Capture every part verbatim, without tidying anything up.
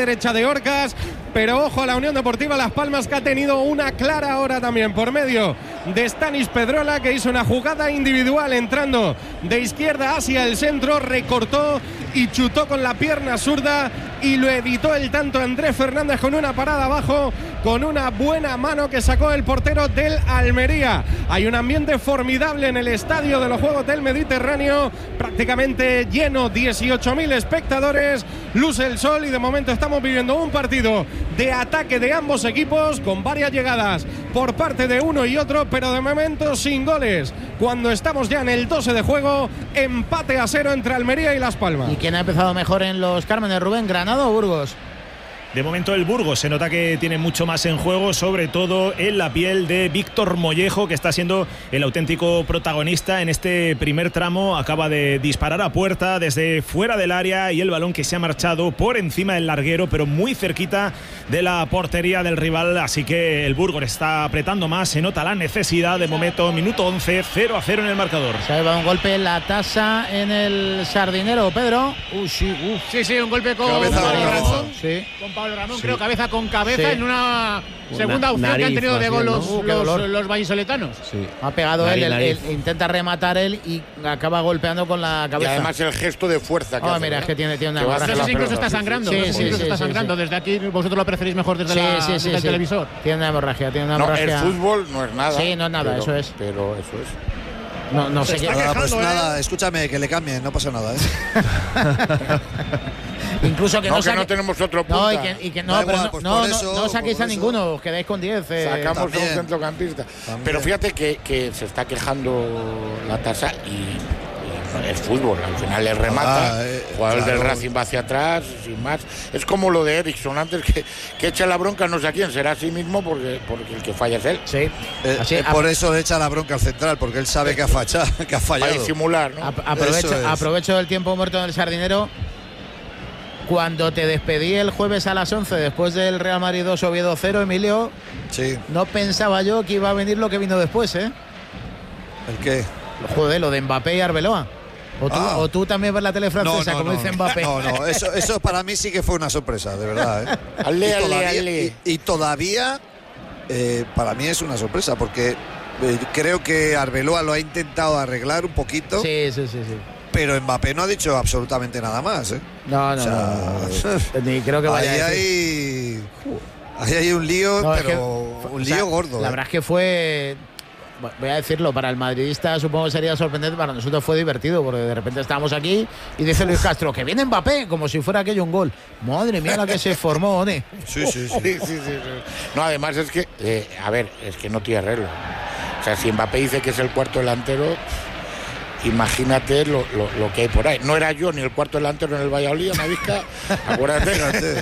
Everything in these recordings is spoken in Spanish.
derecha de Orcas, pero ojo a la Unión Deportiva Las Palmas, que ha tenido una clara hora también por medio de Stanis Pedrola, que hizo una jugada individual entrando de izquierda hacia el centro, recortó y chutó con la pierna zurda y lo evitó el tanto Andrés Fernández con una parada abajo, con una buena mano que sacó el portero del Almería. Hay un ambiente formidable en el estadio de los Juegos del Mediterráneo, prácticamente lleno, dieciocho mil espectadores, luce el sol y de momento estamos viviendo un partido de ataque de ambos equipos con varias llegadas por parte de uno y otro, pero de momento sin goles. Cuando estamos ya en el doce de juego, empate a cero entre Almería y Las Palmas. ¿Y quién ha empezado mejor en los Cármenes, Rubén? ¿Granada o Burgos? De momento el Burgos se nota que tiene mucho más en juego, sobre todo en la piel de Víctor Mollejo, que está siendo el auténtico protagonista en este primer tramo. Acaba de disparar a puerta desde fuera del área y el balón que se ha marchado por encima del larguero, pero muy cerquita de la portería del rival. Así que el Burgos está apretando más, se nota la necesidad. De momento, minuto once, cero a cero en el marcador. Se ha llevado un golpe en la tasa en el Sardinero, Pedro. Uh, sí, uh. sí, sí, un golpe con cabeza Pablo con Ramón. Sí. Con Pablo Ramón, Sí. creo, cabeza con cabeza, sí. En una segunda una opción nariz, que han tenido de gol los, uh, los, los vallisoletanos. Sí. Ha pegado Nariz, él, el, nariz. el, intenta rematar él y acaba golpeando con la Y cabeza. además el gesto de fuerza que Oh, hace, mira, ¿verdad? es que tiene, tiene una Que va a No hacer sé la si incluso pelota, está sí, sangrando. sí, no sé sí, si incluso sí, está sí, sangrando. sí. Desde aquí vosotros lo preferís mejor desde, Sí, la, sí, sí, desde el sí. televisor. Tiene una hemorragia, tiene una No, hemorragia. el fútbol no es nada. Sí, no es nada, pero, eso es. Pero eso es. No, no Se sé está qué. Nada, pues quejando, ¿eh? nada, escúchame, que le cambien, no pasa nada, ¿eh? Incluso que no, no, que saque... no tenemos otro punta. No, y que, y que no, Da pero igual, no, pues no, por no, eso, no saquéis por a eso. ninguno, os quedáis con diez. Eh. Sacamos también. a un centrocampista. También. Pero fíjate que, que se está quejando la tasa y, y el fútbol. Al final le remata. Ah, eh, el jugador claro. del Racing va hacia atrás, sin más. Es como lo de Eriksson antes, que, que echa la bronca no sé a quién. Será a sí mismo porque, porque el que falla es él. Sí. Eh, Así, eh, a- por eso le echa la bronca al central, porque él sabe que ha fallado. Que ha Para fallado. disimular, ¿no? ap- aprovecho, Eso es. aprovecho el tiempo muerto en el Sardinero. Cuando te despedí el jueves a las once después del Real Madrid dos Oviedo cero, Emilio, Sí, no pensaba yo que iba a venir lo que vino después, ¿eh? ¿el qué? Joder, lo de Mbappé y Arbeloa. O tú, Ah. o tú también ves la tele francesa, no, como no, dice no. Mbappé. No, no, eso, eso para mí sí que fue una sorpresa, de verdad, ¿eh? Ale, y, ale, todavía, ale. y- y todavía eh, para mí es una sorpresa, porque eh, creo que Arbeloa lo ha intentado arreglar un poquito, Sí, sí, sí, sí. pero Mbappé no ha dicho absolutamente nada más, ¿eh? No, no, O sea, no, no. Ni creo que vaya ahí a decir. hay, ahí hay un lío, No, es pero que, un o lío sea, gordo. La ¿eh? verdad es que fue, voy a decirlo, para el madridista supongo que sería sorprendente, para nosotros fue divertido, porque de repente estábamos aquí y dice Luis Castro que viene Mbappé, como si fuera aquello un gol. Madre mía, la que se formó, ¿eh? Sí, sí, sí. Sí, sí, sí, sí. No, además es que, eh, a ver, es que no tiene arreglo. O sea, si Mbappé dice que es el cuarto delantero, imagínate lo, lo, lo que hay por ahí. No era yo ni el cuarto delantero en el Valladolid, en la Vizca, acuérdate. Fíjate,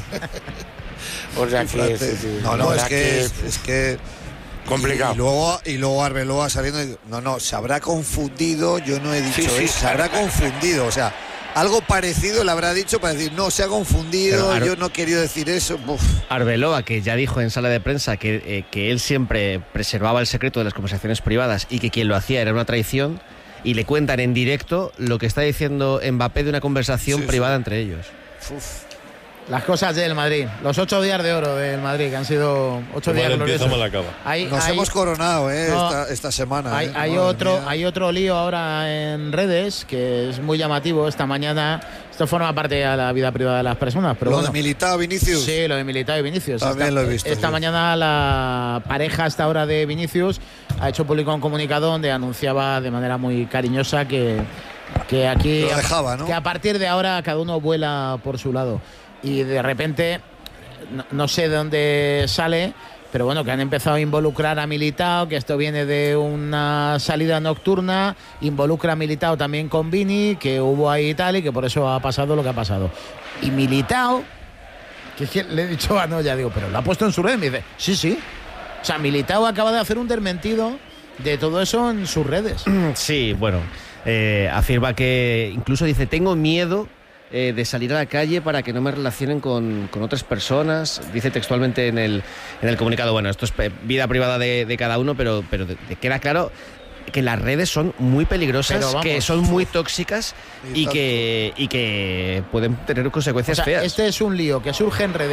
O sea que, fíjate. sí, sí, No, la no, es verdad que es, es que complicado. Y, y luego y luego Arbeloa saliendo y, no, no, se habrá confundido, yo no he dicho Sí, sí, eso, se habrá confundido, o sea, algo parecido le habrá dicho para decir, no, se ha confundido, Pero, Ar- yo no he querido decir eso. Uf. Arbeloa, que ya dijo en sala de prensa que, eh, que él siempre preservaba el secreto de las conversaciones privadas y que quien lo hacía era una traición, y le cuentan en directo lo que está diciendo Mbappé de una conversación Sí, privada sí. entre ellos. Uf. Las cosas del Madrid, los ocho días de oro del Madrid, que han sido ocho días gloriosos. Hay, Nos hay- hemos coronado eh, No, esta, esta semana. Hay, eh. hay Madre otro, mía. hay otro lío ahora en redes que es muy llamativo esta mañana. Esto forma parte de la vida privada de las personas, pero Lo bueno. de Militao, Vinicius. Sí, lo de Militao y Vinicius. También esta, lo he visto, Esta sí. mañana la pareja hasta ahora de Vinicius ha hecho público un comunicado donde anunciaba de manera muy cariñosa que, que aquí Lo dejaba, ¿no? que a partir de ahora cada uno vuela por su lado. Y de repente, no, no sé de dónde sale, pero bueno, que han empezado a involucrar a Militao, que esto viene de una salida nocturna, involucra a Militao también con Vini, que hubo ahí y tal, y que por eso ha pasado lo que ha pasado. Y Militao, que es que le he dicho a Noya, digo, pero lo ha puesto en su red, me dice, sí, sí. O sea, Militao acaba de hacer un desmentido de todo eso en sus redes. Sí, bueno, eh, afirma que incluso dice, tengo miedo eh, de salir a la calle para que no me relacionen con, con otras personas. Dice textualmente en el, en el comunicado, bueno, esto es pe- vida privada de, de cada uno, pero, pero de- de- queda claro que las redes son muy peligrosas, Pero vamos, que son muy tóxicas Y y que, y que pueden tener consecuencias O sea, feas. este es un lío que surge en redes.